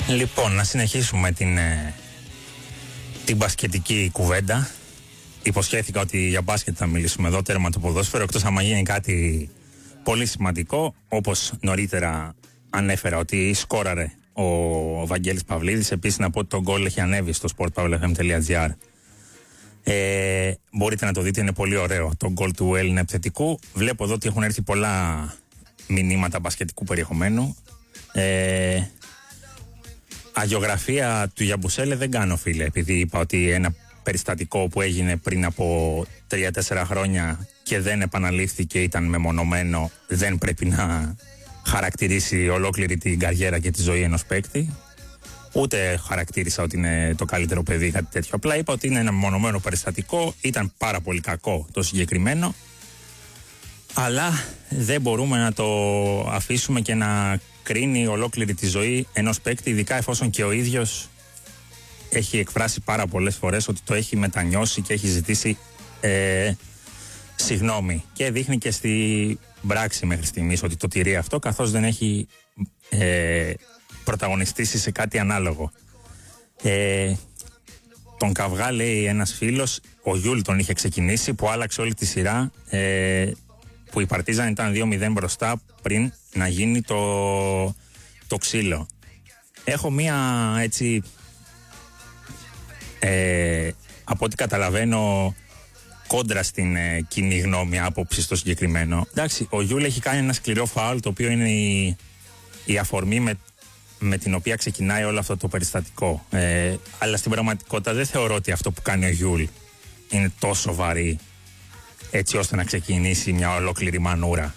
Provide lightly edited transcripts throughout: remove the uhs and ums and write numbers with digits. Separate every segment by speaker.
Speaker 1: Λοιπόν, να συνεχίσουμε την μπασκετική κουβέντα. Υποσχέθηκα ότι για μπάσκετ θα μιλήσουμε εδώ, τέρμα το ποδόσφαιρο, εκτός άμα γίνει κάτι πολύ σημαντικό, όπως νωρίτερα ανέφερα ότι σκόραρε ο Βαγγέλης Παυλίδης. Επίσης να πω ότι το γκολ έχει ανέβει στο sportpavlefm.gr. Μπορείτε να το δείτε, είναι πολύ ωραίο. Το γκολ του Έλληνα επιθετικού. Βλέπω εδώ ότι έχουν έρθει πολλά μηνύματα μπασκετικού περιεχομένου. Αγιογραφία του Γιαμπουσέλε δεν κάνω, φίλε, επειδή είπα ότι ένα περιστατικό που έγινε πριν από 3-4 χρόνια και δεν επαναλήφθηκε, ήταν μεμονωμένο, δεν πρέπει να χαρακτηρίσει ολόκληρη την καριέρα και τη ζωή ενός παίκτη. Ούτε χαρακτήρισα ότι είναι το καλύτερο παιδί ή κάτι τέτοιο. Απλά είπα ότι είναι ένα μεμονωμένο περιστατικό, ήταν πάρα πολύ κακό το συγκεκριμένο, αλλά δεν μπορούμε να το αφήσουμε και να κρίνει ολόκληρη τη ζωή ενός παίκτη, ειδικά εφόσον και ο ίδιος έχει εκφράσει πάρα πολλές φορές ότι το έχει μετανιώσει και έχει ζητήσει συγγνώμη. Και δείχνει και στη πράξη μέχρι στιγμής ότι το τηρεί αυτό, καθώς δεν έχει πρωταγωνιστήσει σε κάτι ανάλογο. Τον καυγά, λέει ένας φίλος, ο Γιούλ τον είχε ξεκινήσει, που άλλαξε όλη τη σειρά, που η Παρτίζαν ήταν 2-0 μπροστά πριν να γίνει το ξύλο. Έχω μία έτσι, από ό,τι καταλαβαίνω, κόντρα στην κοινή γνώμη άποψη στο συγκεκριμένο. Εντάξει, ο Γιούλ έχει κάνει ένα σκληρό φάουλ, το οποίο είναι η αφορμή με την οποία ξεκινάει όλο αυτό το περιστατικό. Αλλά στην πραγματικότητα δεν θεωρώ ότι αυτό που κάνει ο Γιούλ είναι τόσο βαρύ έτσι ώστε να ξεκινήσει μια ολόκληρη μανούρα.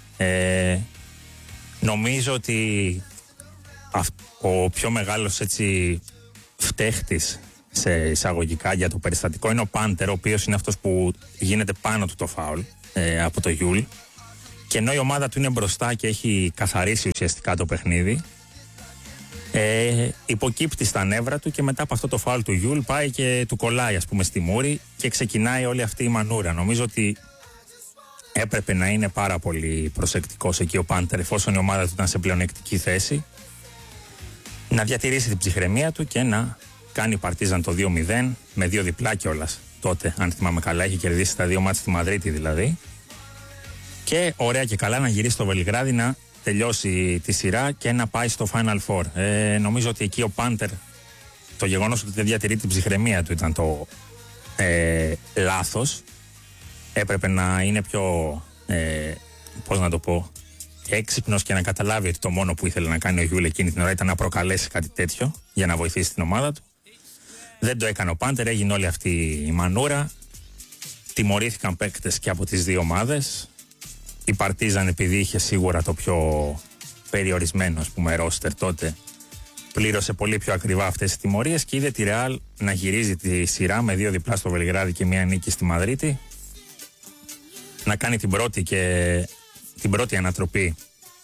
Speaker 1: Νομίζω ότι ο πιο μεγάλος έτσι φταίχτης σε εισαγωγικά για το περιστατικό είναι ο Πάντερ, ο οποίος είναι αυτός που γίνεται πάνω του το φάουλ από το Γιούλ, και ενώ η ομάδα του είναι μπροστά και έχει καθαρίσει ουσιαστικά το παιχνίδι, υποκύπτει στα νεύρα του και μετά από αυτό το φάουλ του Γιούλ πάει και του κολλάει, ας πούμε, στη μούρη και ξεκινάει όλη αυτή η μανούρα. Νομίζω ότι έπρεπε να είναι πάρα πολύ προσεκτικός εκεί ο Πάντερ, εφόσον η ομάδα του ήταν σε πλεονεκτική θέση, να διατηρήσει την ψυχραιμία του και να κάνει η Παρτίζαν το 2-0 με 2 διπλά κιόλας. Τότε, αν θυμάμαι καλά, έχει κερδίσει τα 2 μάτς στη Μαδρίτη δηλαδή. Και ωραία και καλά να γυρίσει στο Βελιγράδι, να τελειώσει τη σειρά και να πάει στο Final Four. Νομίζω ότι εκεί ο Πάντερ, το γεγονός ότι δεν διατηρεί την ψυχραιμία του ήταν το λάθος. Έπρεπε να είναι πιο, πώς να το πω, έξυπνος και να καταλάβει ότι το μόνο που ήθελε να κάνει ο Γιούλ εκείνη την ώρα ήταν να προκαλέσει κάτι τέτοιο για να βοηθήσει την ομάδα του. Δεν το έκανε ο Πάντερ, έγινε όλη αυτή η μανούρα. Τιμωρήθηκαν παίκτες και από τις δύο ομάδες. Η Παρτίζαν, επειδή είχε σίγουρα το πιο περιορισμένο, ας πούμε, ρόστερ τότε, πλήρωσε πολύ πιο ακριβά αυτές τις τιμωρίες και είδε τη Ρεάλ να γυρίζει τη σειρά με 2 διπλά στο Βελιγράδι και 1 νίκη στη Μαδρίτη, να κάνει την πρώτη ανατροπή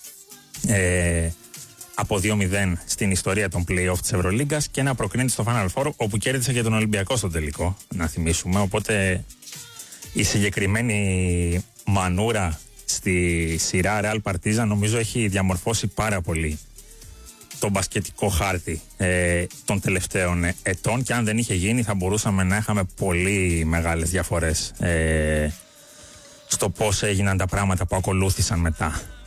Speaker 1: από 2-0 στην ιστορία των play-off της Ευρωλίγκας και να προκρίνεται στο Final Four, όπου κέρδισε και τον Ολυμπιακό στο τελικό, να θυμίσουμε. Οπότε η συγκεκριμένη μανούρα στη σειρά Real Partizan νομίζω έχει διαμορφώσει πάρα πολύ τον μπασκετικό χάρτη των τελευταίων ετών, και αν δεν είχε γίνει θα μπορούσαμε να είχαμε πολύ μεγάλες διαφορές στο πώς έγιναν τα πράγματα που ακολούθησαν μετά.